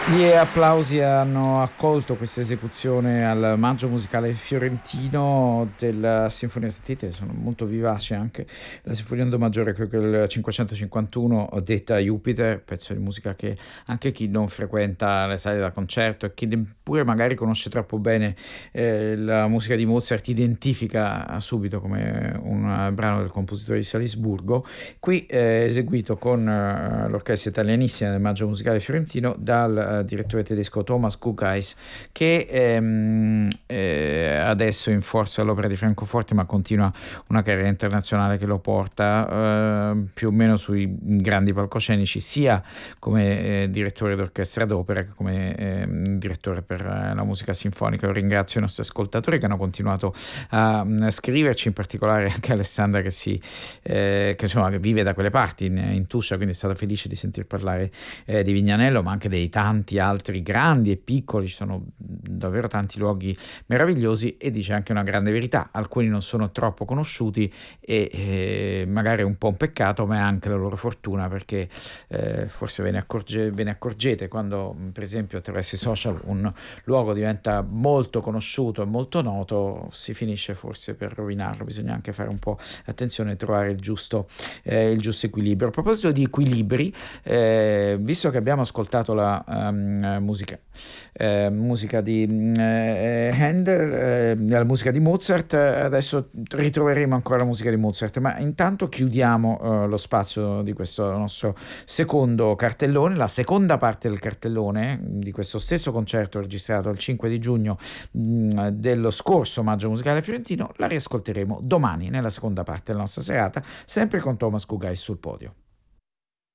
Gli applausi hanno accolto questa esecuzione al Maggio Musicale Fiorentino della Sinfonia. Sentite, sono molto vivace anche la Sinfonia in Do maggiore, quel 551 detta Jupiter, pezzo di musica che anche chi non frequenta le sale da concerto e chi neppure magari conosce troppo bene la musica di Mozart identifica subito come un brano del compositore di Salisburgo. Qui eseguito con l'orchestra italianissima del Maggio Musicale Fiorentino dal direttore tedesco Thomas Kuhgeis, che adesso in forza all'Opera di Francoforte, ma continua una carriera internazionale che lo porta più o meno sui grandi palcoscenici, sia come direttore d'orchestra d'opera che come direttore per la musica sinfonica. Io ringrazio i nostri ascoltatori che hanno continuato a scriverci, in particolare anche Alessandra che insomma che vive da quelle parti in Tuscia, quindi è stata felice di sentir parlare di Vignanello, ma anche dei tanti altri grandi e piccoli. Ci sono davvero tanti luoghi meravigliosi, e dice anche una grande verità: alcuni non sono troppo conosciuti e magari è un po' un peccato, ma è anche la loro fortuna, perché forse ve ne accorgete quando, per esempio, attraverso i social un luogo diventa molto conosciuto e molto noto, si finisce forse per rovinarlo. Bisogna anche fare un po' attenzione e trovare il giusto equilibrio. A proposito di equilibri, visto che abbiamo ascoltato la musica di Handel, la musica di Mozart, adesso ritroveremo ancora la musica di Mozart, ma intanto chiudiamo lo spazio di questo nostro secondo cartellone, la seconda parte del cartellone di questo stesso concerto registrato il 5 di giugno dello scorso Maggio Musicale Fiorentino. La riascolteremo domani nella seconda parte della nostra serata, sempre con Thomas Kuhgeis sul podio.